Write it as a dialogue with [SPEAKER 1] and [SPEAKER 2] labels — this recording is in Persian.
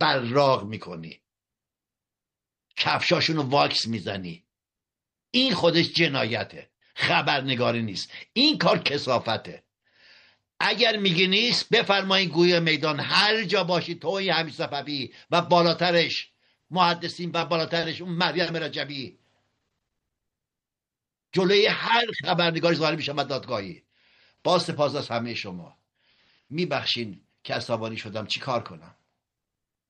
[SPEAKER 1] براق میکنی، کفشاشون رو واکس میزنی. این خودش جنایته، خبرنگاری نیست، این کار کثافته. اگر میگی نیست بفرمایین گوی میدان، هر جا باشی توی حمید صفوی و بالاترش محدثین و بالاترش اون مریم رجبی، جلوی هر خبرنگاری ظاهر میشم و دادگاهی. با سپاس از همه شما. میبخشین که عصبانی شدم، چی کار کنم؟